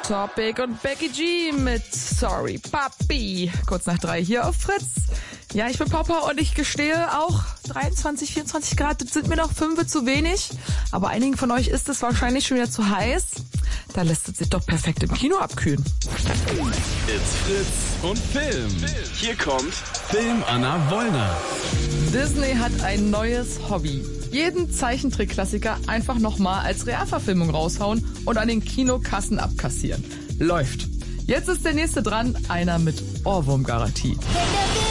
Topic und Becky G mit Sorry Papi. Kurz nach 3 hier auf Fritz. Ja, ich bin Papa und ich gestehe auch, 23, 24 Grad, das sind mir noch 5 zu wenig. Aber einigen von euch ist es wahrscheinlich schon wieder zu heiß. Da lässt es sich doch perfekt im Kino abkühlen. It's Fritz und Film. Hier kommt Film Anna Wollner. Disney hat ein neues Hobby. Jeden Zeichentrickklassiker einfach nochmal als Realverfilmung raushauen und an den Kinokassen abkassieren. Läuft. Jetzt ist der nächste dran, einer mit Ohrwurmgarantie.